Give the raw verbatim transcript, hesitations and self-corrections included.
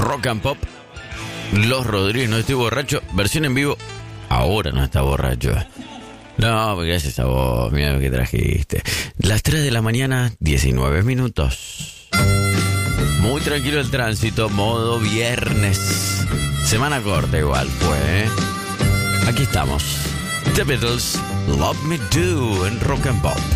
Rock and Pop. Los Rodríguez, no estoy borracho. Versión en vivo. Ahora no está borracho. No, porque gracias a vos. Mira lo que trajiste. Las tres de la mañana, diecinueve minutos. Muy tranquilo el tránsito. Modo viernes. Semana corta igual fue, ¿eh? Aquí estamos. The Beatles, Love Me Do en Rock and Pop.